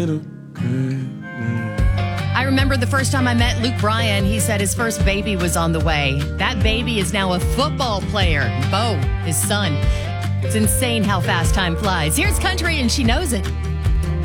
I remember the first time I met Luke Bryan, he said his first baby was on the way. That baby is now a football player. Bo, his son. It's insane how fast time flies. Here's Country, and she knows it.